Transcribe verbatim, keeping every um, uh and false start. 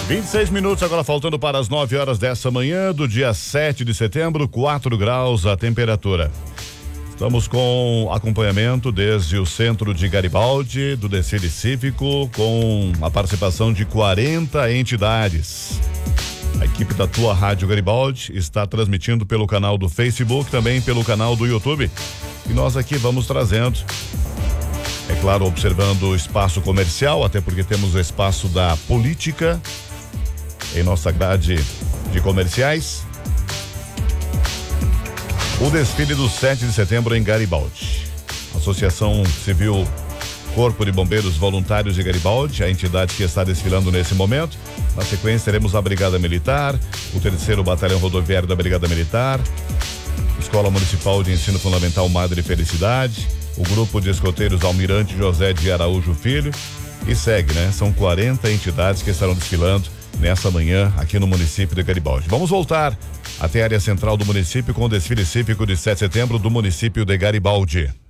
vinte e seis minutos agora faltando para as nove horas dessa manhã do dia sete de setembro, quatro graus a temperatura. Estamos com acompanhamento desde o centro de Garibaldi, do desfile cívico, com a participação de quarenta entidades. A equipe da tua Rádio Garibaldi está transmitindo pelo canal do Facebook, também pelo canal do YouTube. E nós aqui vamos trazendo, é claro, observando o espaço comercial, até porque temos o espaço da política em nossa grade de comerciais. O desfile do sete de setembro em Garibaldi. Associação Civil Corpo de Bombeiros Voluntários de Garibaldi, a entidade que está desfilando nesse momento. Na sequência teremos a Brigada Militar, o terceiro Batalhão Rodoviário da Brigada Militar, Escola Municipal de Ensino Fundamental Madre Felicidade, o grupo de escoteiros Almirante José de Araújo Filho, e segue, né? São quarenta entidades que estarão desfilando nessa manhã aqui no município de Garibaldi. Vamos voltar até a área central do município com o desfile cívico de sete de setembro do município de Garibaldi.